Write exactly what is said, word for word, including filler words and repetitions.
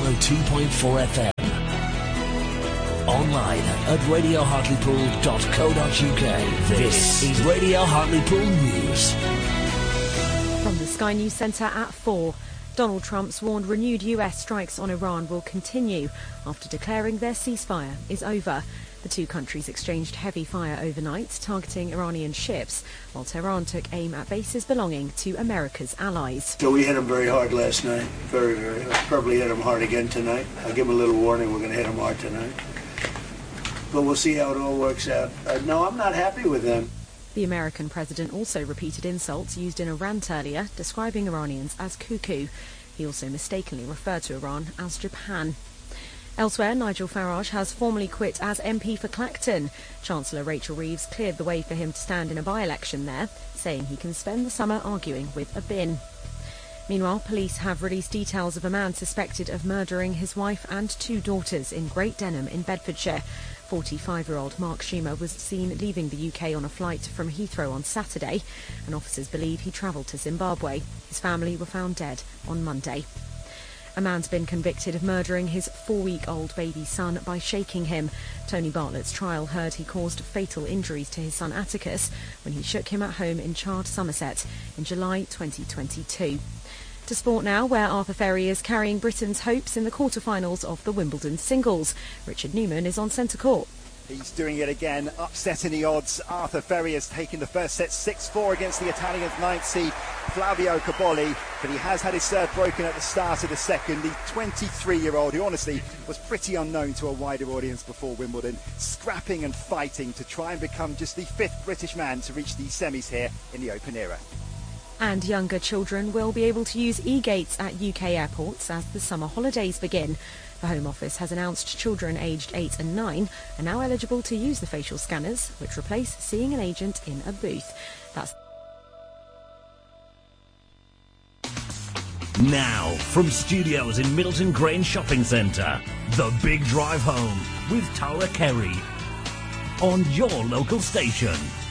one oh two point four F M. Online at radio hartlepool dot co dot uk. This is Radio Hartlepool News. From the Sky News Centre at four. Donald Trump's warned renewed U S strikes on Iran will continue after declaring their ceasefire is over. The two countries exchanged heavy fire overnight, targeting Iranian ships, while Tehran took aim at bases belonging to America's allies. So we hit them very hard last night. Very, very hard. Probably hit them hard again tonight. I'll give them a little warning. We're going to hit them hard tonight. But we'll see how it all works out. Uh, no, I'm not happy with them. The American president also repeated insults used in a rant earlier, describing Iranians as cuckoo. He also mistakenly referred to Iran as Japan. Elsewhere, Nigel Farage has formally quit as M P for Clacton. Chancellor Rachel Reeves cleared the way for him to stand in a by-election there, saying he can spend the summer arguing with a bin. Meanwhile, police have released details of a man suspected of murdering his wife and two daughters in Great Denham in Bedfordshire. forty-five-year-old Mark Schumer was seen leaving the U K on a flight from Heathrow on Saturday, and officers believe he travelled to Zimbabwe. His family were found dead on Monday. A man's been convicted of murdering his four-week-old baby son by shaking him. Tony Bartlett's trial heard he caused fatal injuries to his son Atticus when he shook him at home in Chard, Somerset in July twenty twenty-two. To sport now, where Arthur Ferry is carrying Britain's hopes in the quarter-finals of the Wimbledon singles. Richard Newman is on centre court. He's doing it again, upsetting the odds. Arthur Ferry has taken the first set six four against the Italian's ninth seed, Flavio Cobolli, but he has had his serve broken at the start of the second. The twenty-three-year-old, who honestly was pretty unknown to a wider audience before Wimbledon, scrapping and fighting to try and become just the fifth British man to reach the semis here in the Open era. And younger children will be able to use e-gates at U K airports as the summer holidays begin. The Home Office has announced children aged eight and nine are now eligible to use the facial scanners, which replace seeing an agent in a booth. That's Now, from studios in Middleton Grange Shopping Centre, The Big Drive Home with Tara Kerry on your local station.